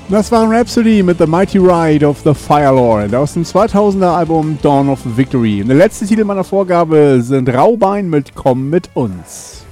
Das war Rhapsody mit The Mighty Ride of the Firelord aus dem 2000er Album Dawn of Victory. Und der letzte Titel meiner Vorgabe sind Raubein mit Komm mit uns.